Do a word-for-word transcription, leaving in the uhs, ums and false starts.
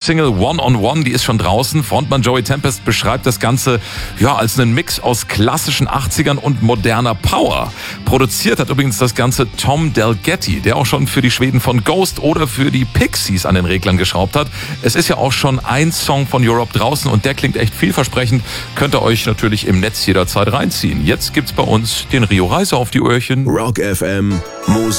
Single One on One, die ist schon draußen. Frontmann Joey Tempest beschreibt das Ganze ja als einen Mix aus klassischen achtzigern und moderner Power. Produziert hat übrigens das Ganze Tom Delgetty, der auch schon für die Schweden von Ghost oder für die Pixies an den Reglern geschraubt hat. Es ist ja auch schon ein Song von Europe draußen und der klingt echt vielversprechend. Könnt ihr euch natürlich im Netz jederzeit reinziehen. Jetzt gibt's bei uns den Rio Reiser auf die Öhrchen. Rock F M Musik.